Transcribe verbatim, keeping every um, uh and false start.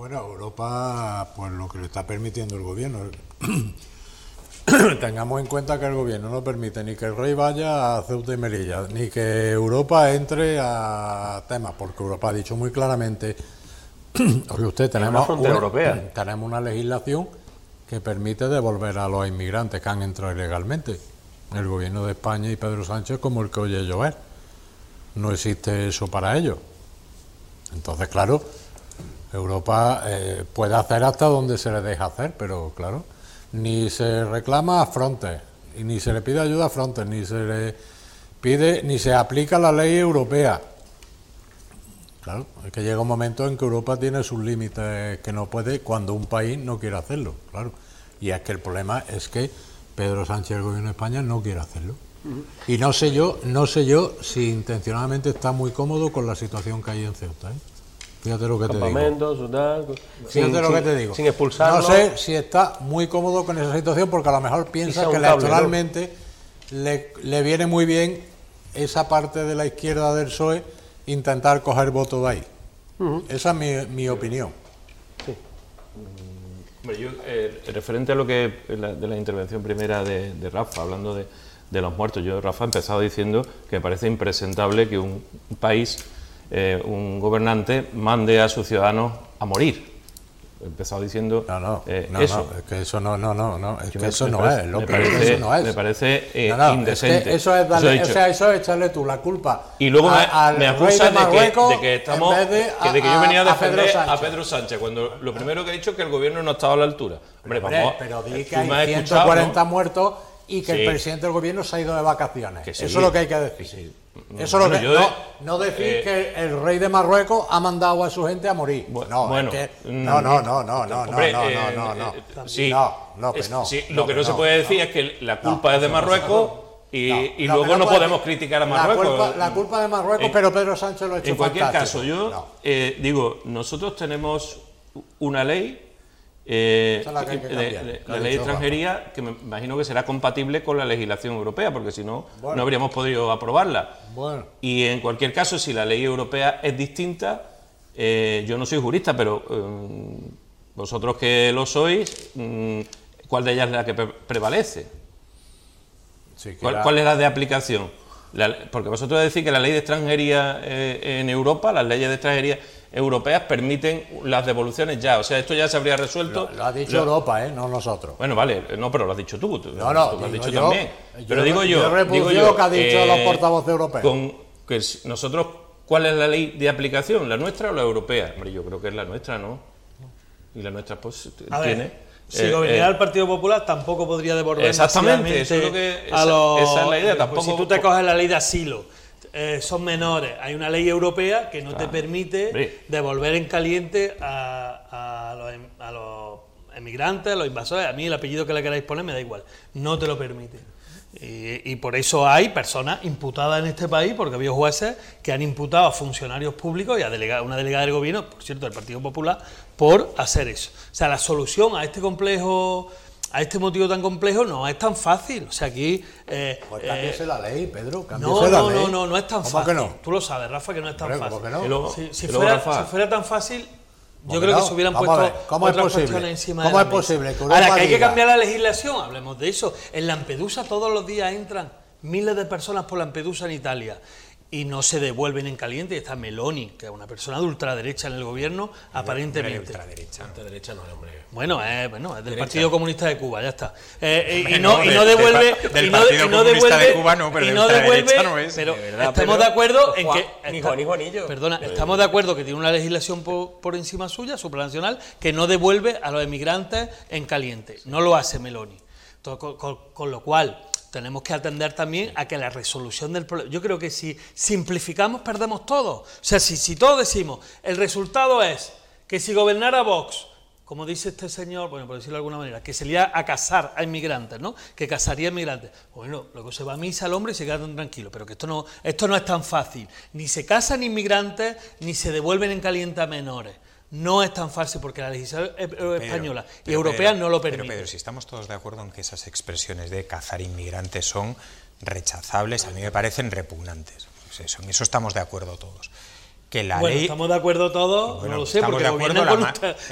Bueno, Europa, pues lo que le está permitiendo el gobierno. Tengamos en cuenta que el gobierno no permite ni que el rey vaya a Ceuta y Melilla, ni que Europa entre a temas, porque Europa ha dicho muy claramente, oye usted, tenemos una, una, europea. tenemos una legislación que permite devolver a los inmigrantes que han entrado ilegalmente. El gobierno de España y Pedro Sánchez como el que oye llover. No existe eso para ellos. Entonces, claro, Europa eh, puede hacer hasta donde se le deja hacer, pero claro, ni se reclama a Frontex, y ni se le pide ayuda a Frontex, ni se le pide, ni se aplica la ley europea. Claro, es que llega un momento en que Europa tiene sus límites que no puede cuando un país no quiere hacerlo, claro. Y es que el problema es que Pedro Sánchez, el gobierno de España, no quiere hacerlo. Uh-huh. Y no sé yo, no sé yo si intencionadamente está muy cómodo con la situación que hay en Ceuta, ¿eh? Fíjate lo que te digo. Sudán, Fíjate sin, lo sin, que te digo. Sin expulsarlo. No sé si está muy cómodo con esa situación porque a lo mejor piensa que electoralmente ¿no? le, le viene muy bien esa parte de la izquierda del P S O E intentar coger votos de ahí. Uh-huh. Esa es mi, mi opinión. Sí. Bueno, yo, eh, referente a lo que la, de la intervención primera de, de Rafa, hablando de, de los muertos, yo, Rafa, he empezado diciendo que me parece impresentable que un país... Eh, un gobernante mande a sus ciudadanos a morir. He empezado diciendo no, no, eh, no, eso. No, es que eso no, no, no, no es que que eso no parece, es, lo me que parece, eso no es. Me parece eh, no, no, indecente. Es que eso es darle, eso o sea, eso es echarle tú la culpa. Y luego a, me, me acusa de, de, que, de que estamos, de, a, de que yo venía a defender a Pedro, a Pedro Sánchez, cuando lo primero que he dicho es que el gobierno no estaba a la altura. Hombre, Hombre, vamos, pero di que hay ciento cuarenta ¿no? muertos y que sí. el presidente del gobierno se ha ido de vacaciones. Que sí. Eso es lo que hay que decir. Sí. Eso bueno, es lo que, no, no decir eh, que el rey de Marruecos ha mandado a su gente a morir. No, bueno, es que, no, no, no, no, no, hombre, no, eh, no, no, no, eh, sí, no, no, que no. Sí, no lo que no, no se puede decir no, es que la culpa no, es de Marruecos y, no, y no, luego no, no podemos decir, criticar a Marruecos. La culpa, la culpa de Marruecos, eh, pero Pedro Sánchez lo ha hecho En cualquier fantástico. caso, yo no. eh, digo, nosotros tenemos una ley. Eh, la, que de, de, la ley de extranjería que me imagino que será compatible con la legislación europea porque si no, bueno. no habríamos podido aprobarla bueno. Y en cualquier caso, si la ley europea es distinta, eh, yo no soy jurista, pero eh, vosotros que lo sois, eh, ¿cuál de ellas es la que pre prevalece? Sí, ¿Cuál, la... ¿Cuál es la de aplicación? La, porque vosotros decís que la ley de extranjería eh, en Europa, las leyes de extranjería europeas permiten las devoluciones ya, o sea, esto ya se habría resuelto. Lo, lo ha dicho lo, Europa, ¿eh? No nosotros. Bueno, vale, no, pero lo has dicho tú, tú no, no, tú lo has dicho yo, también. Yo, pero digo yo, yo digo yo lo que ha dicho eh, los portavoces europeos. Con que nosotros, ¿cuál es la ley de aplicación? ¿La nuestra o la europea? Hombre, yo creo que es la nuestra, ¿no? Y la nuestra, pues, a tiene. Ver, si eh, gobernara eh, el Partido Popular, tampoco podría devolver exactamente, eso es lo que, esa, a los. Esa es la idea, tampoco. Pues si tú te coges la ley de asilo. Eh, son menores, hay una ley europea que no claro. te permite sí. devolver en caliente a, a, los, a los emigrantes, a los invasores. A mí el apellido que le queráis poner me da igual, no te lo permite. Y, y por eso hay personas imputadas en este país, porque había jueces que han imputado a funcionarios públicos y a delega, una delegada del gobierno, por cierto, del Partido Popular, por hacer eso. O sea, la solución a este complejo... A este motivo tan complejo no es tan fácil. O sea, aquí... Eh, pues cámbiese eh, la ley, Pedro, cámbiese no, la no, ley. No, no, no es tan ¿Cómo fácil. Que no? Tú lo sabes, Rafa, que no es tan Pero, fácil. ¿cómo que no? Luego, si, si, fuera, si fuera tan fácil, yo creo no? que se hubieran Vamos puesto ¿Cómo otras es posible? cuestiones encima ¿Cómo de es la posible? mesa. Que Ahora, que hay diga... que cambiar la legislación, hablemos de eso. En Lampedusa todos los días entran miles de personas por Lampedusa en Italia. Y no se devuelven en caliente. Y está Meloni, que es una persona de ultraderecha en el gobierno, no, aparentemente. No, ultraderecha. Ultraderecha no, hombre. Bueno, eh, bueno, es del derecha. Partido Comunista de Cuba, ya está. Eh, eh, y, no, no, y de, no devuelve. De, del y no, Partido y no Comunista devuelve, de Cuba no, pero y de no ultraderecha devuelve, no es. Pero de verdad, estamos pero, de acuerdo en Juan, que. Ni Juan, ni Juanillo. Perdona, estamos de acuerdo que tiene una legislación por, por encima suya, supranacional, que no devuelve a los emigrantes en caliente. No lo hace Meloni. Todo, con, con, con lo cual. Tenemos que atender también a que la resolución del problema... Yo creo que si simplificamos, perdemos todo. O sea, si, si todos decimos, el resultado es que si gobernara Vox, como dice este señor, bueno, por decirlo de alguna manera, que se iría a casar a inmigrantes, ¿no? Que casaría a inmigrantes. Bueno, luego se va a misa el hombre y se queda tan tranquilo. Pero que esto no, esto no es tan fácil. Ni se casan inmigrantes, ni se devuelven en caliente a menores. No es tan fácil porque la legislación española pero, y pero, europea Pedro, no lo permite. Pero, Pedro, si estamos todos de acuerdo en que esas expresiones de cazar inmigrantes son rechazables, a mí me parecen repugnantes. Pues eso, en eso estamos de acuerdo todos. Que la bueno, ley... estamos de acuerdo todos, bueno, no lo sé, porque gobiernan con, usted,